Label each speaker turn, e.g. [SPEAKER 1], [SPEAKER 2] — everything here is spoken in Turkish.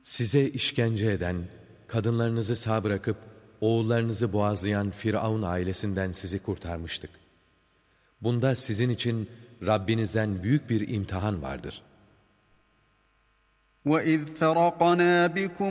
[SPEAKER 1] Size işkence eden, kadınlarınızı sağ bırakıp oğullarınızı boğazlayan Firavun ailesinden sizi kurtarmıştık. Bunda sizin için Rabbinizden büyük bir imtihan vardır.
[SPEAKER 2] وَإِذْ فَرَقْنَا بِكُمُ